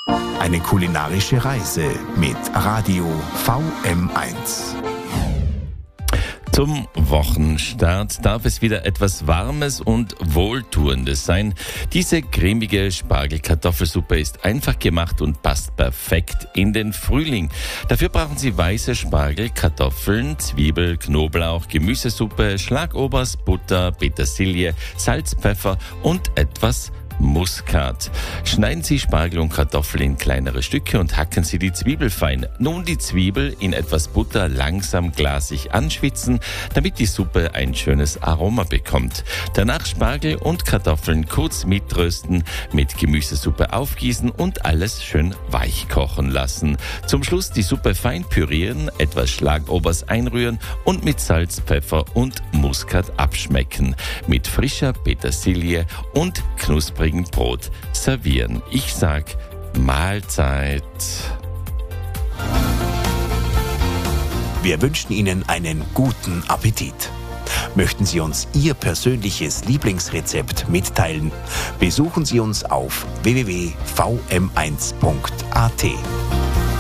Eine kulinarische Reise mit Radio VM1. Zum Wochenstart darf es wieder etwas Warmes und Wohltuendes sein. Diese cremige Spargel-Kartoffelsuppe ist einfach gemacht und passt perfekt in den Frühling. Dafür brauchen Sie weiße Spargel, Kartoffeln, Zwiebel, Knoblauch, Gemüsesuppe, Schlagobers, Butter, Petersilie, Salz, Pfeffer und etwas Muskat. Schneiden Sie Spargel und Kartoffel in kleinere Stücke und hacken Sie die Zwiebel fein. Nun die Zwiebel in etwas Butter langsam glasig anschwitzen, damit die Suppe ein schönes Aroma bekommt. Danach Spargel und Kartoffeln kurz mitrösten, mit Gemüsesuppe aufgießen und alles schön weich kochen lassen. Zum Schluss die Suppe fein pürieren, etwas Schlagobers einrühren und mit Salz, Pfeffer und Muskat abschmecken. Mit frischer Petersilie und knusprigen Brot servieren. Ich sag Mahlzeit. Wir wünschen Ihnen einen guten Appetit. Möchten Sie uns Ihr persönliches Lieblingsrezept mitteilen? Besuchen Sie uns auf www.vm1.at.